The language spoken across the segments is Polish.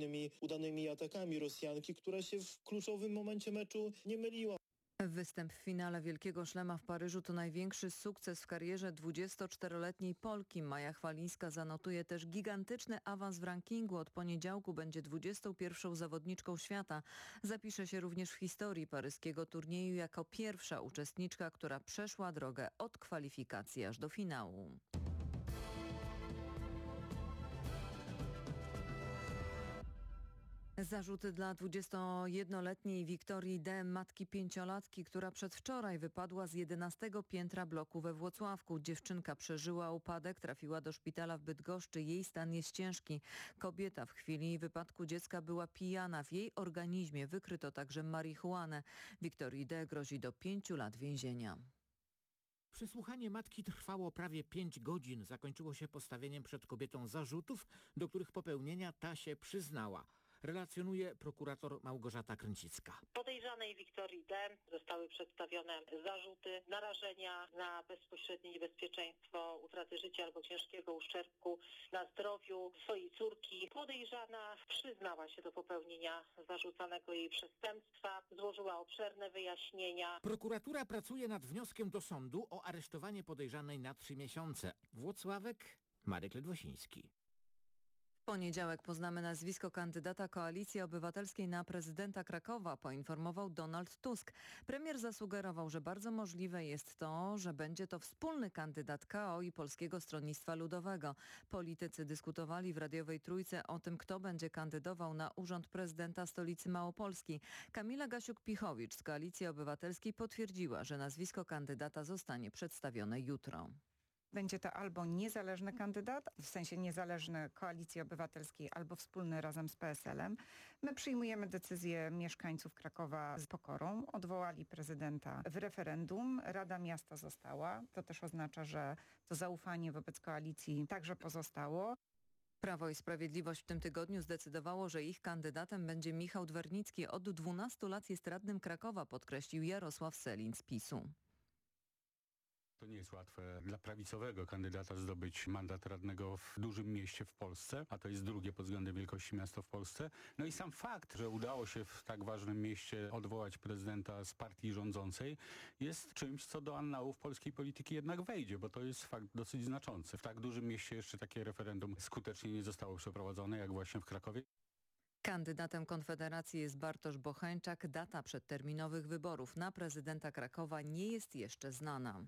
kolejnymi udanymi atakami Rosjanki, która się w kluczowym momencie meczu nie myliła. Występ w finale Wielkiego Szlema w Paryżu to największy sukces w karierze 24-letniej Polki. Maja Chwalińska zanotuje też gigantyczny awans w rankingu. Od poniedziałku będzie 21. zawodniczką świata. Zapisze się również w historii paryskiego turnieju jako pierwsza uczestniczka, która przeszła drogę od kwalifikacji aż do finału. Zarzuty dla 21-letniej Wiktorii D., matki pięciolatki, która przedwczoraj wypadła z 11 piętra bloku we Włocławku. Dziewczynka przeżyła upadek, trafiła do szpitala w Bydgoszczy. Jej stan jest ciężki. Kobieta w chwili wypadku dziecka była pijana. W jej organizmie wykryto także marihuanę. Wiktorii D. grozi do 5 lat więzienia. Przesłuchanie matki trwało prawie 5 godzin. Zakończyło się postawieniem przed kobietą zarzutów, do których popełnienia ta się przyznała. Relacjonuje prokurator Małgorzata Kręcicka. Podejrzanej Wiktorii D. zostały przedstawione zarzuty narażenia na bezpośrednie niebezpieczeństwo utraty życia albo ciężkiego uszczerbku na zdrowiu swojej córki. Podejrzana przyznała się do popełnienia zarzucanego jej przestępstwa, złożyła obszerne wyjaśnienia. Prokuratura pracuje nad wnioskiem do sądu o aresztowanie podejrzanej na 3 miesiące. Włocławek, Marek Ledwosiński. W poniedziałek poznamy nazwisko kandydata Koalicji Obywatelskiej na prezydenta Krakowa, poinformował Donald Tusk. Premier zasugerował, że bardzo możliwe jest to, że będzie to wspólny kandydat KO i Polskiego Stronnictwa Ludowego. Politycy dyskutowali w radiowej Trójce o tym, kto będzie kandydował na urząd prezydenta stolicy Małopolski. Kamila Gasiuk-Pichowicz z Koalicji Obywatelskiej potwierdziła, że nazwisko kandydata zostanie przedstawione jutro. Będzie to albo niezależny kandydat, w sensie niezależny Koalicji Obywatelskiej, albo wspólny razem z PSL-em. My przyjmujemy decyzję mieszkańców Krakowa z pokorą. Odwołali prezydenta w referendum. Rada Miasta została. To też oznacza, że to zaufanie wobec koalicji także pozostało. Prawo i Sprawiedliwość w tym tygodniu zdecydowało, że ich kandydatem będzie Michał Dwernicki. Od 12 lat jest radnym Krakowa, podkreślił Jarosław Sellin z PiS-u. To nie jest łatwe dla prawicowego kandydata zdobyć mandat radnego w dużym mieście w Polsce, a to jest drugie pod względem wielkości miasto w Polsce. No i sam fakt, że udało się w tak ważnym mieście odwołać prezydenta z partii rządzącej, jest czymś, co do annałów polskiej polityki jednak wejdzie, bo to jest fakt dosyć znaczący. W tak dużym mieście jeszcze takie referendum skutecznie nie zostało przeprowadzone, jak właśnie w Krakowie. Kandydatem Konfederacji jest Bartosz Bocheńczak. Data przedterminowych wyborów na prezydenta Krakowa nie jest jeszcze znana.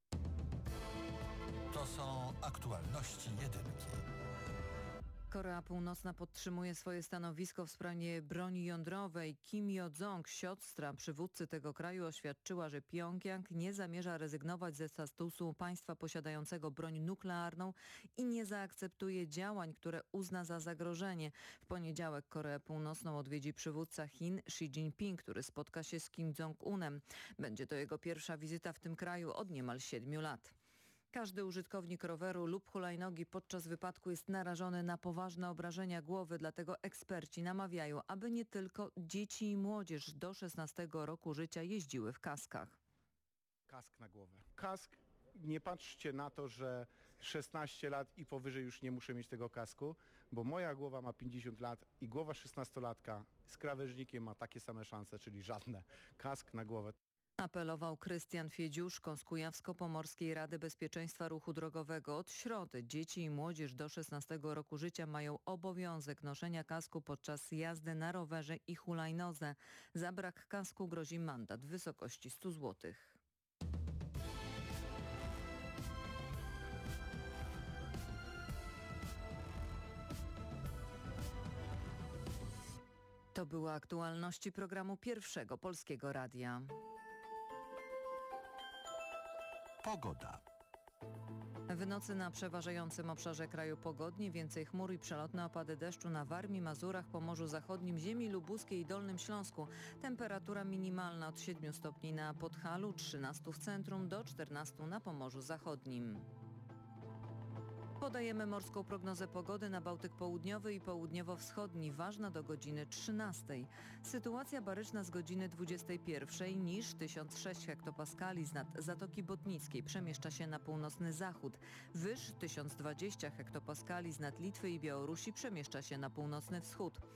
To są aktualności jedynki. Korea Północna podtrzymuje swoje stanowisko w sprawie broni jądrowej. Kim Yo-jong, siostra przywódcy tego kraju, oświadczyła, że Pjongjang nie zamierza rezygnować ze statusu państwa posiadającego broń nuklearną i nie zaakceptuje działań, które uzna za zagrożenie. W poniedziałek Koreę Północną odwiedzi przywódca Chin Xi Jinping, który spotka się z Kim Jong-unem. Będzie to jego pierwsza wizyta w tym kraju od niemal 7 lat. Każdy użytkownik roweru lub hulajnogi podczas wypadku jest narażony na poważne obrażenia głowy, dlatego eksperci namawiają, aby nie tylko dzieci i młodzież do 16 roku życia jeździły w kaskach. Kask na głowę. Kask, nie patrzcie na to, że 16 lat i powyżej już nie muszę mieć tego kasku, bo moja głowa ma 50 lat i głowa 16-latka z krawężnikiem ma takie same szanse, czyli żadne. Kask na głowę. Apelował Krystian Fiedziuszko z Kujawsko-Pomorskiej Rady Bezpieczeństwa Ruchu Drogowego. Od środy dzieci i młodzież do 16 roku życia mają obowiązek noszenia kasku podczas jazdy na rowerze i hulajnodze. Za brak kasku grozi mandat w wysokości 100 zł. To były aktualności programu Pierwszego Polskiego Radia. Pogoda. W nocy na przeważającym obszarze kraju pogodnie, więcej chmur i przelotne opady deszczu na Warmii, Mazurach, Pomorzu Zachodnim, ziemi lubuskiej i Dolnym Śląsku. Temperatura minimalna od 7 stopni na Podhalu, 13 w centrum do 14 na Pomorzu Zachodnim. Podajemy morską prognozę pogody na Bałtyk Południowy i Południowo-Wschodni, ważna do godziny 13. Sytuacja baryczna z godziny 21. Niż 1006 hektopaskali z nad Zatoki Botnickiej przemieszcza się na północny zachód. Wyż 1020 hektopaskali z nad Litwy i Białorusi przemieszcza się na północny wschód.